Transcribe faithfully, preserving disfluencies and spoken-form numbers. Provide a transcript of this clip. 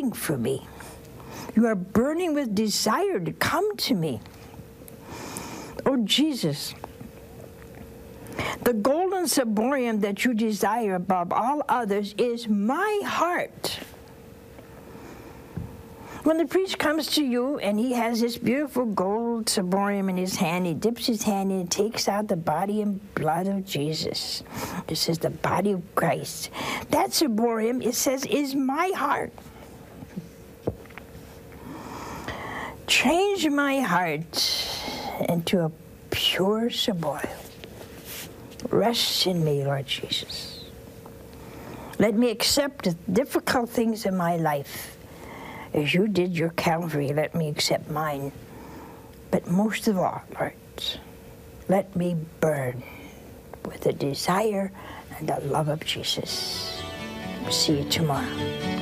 burning for me. You are burning with desire to come to me. Oh, Jesus, the golden ciborium that you desire above all others is my heart. When the priest comes to you and he has this beautiful gold ciborium in his hand, he dips his hand in and takes out the body and blood of Jesus. It says the body of Christ. That ciborium, it says, is my heart. Change my heart into a pure ciborium. Rest in me, Lord Jesus. Let me accept the difficult things in my life. As you did your Calvary, let me accept mine. But most of all, Lord, let me burn with the desire and the love of Jesus. See you tomorrow.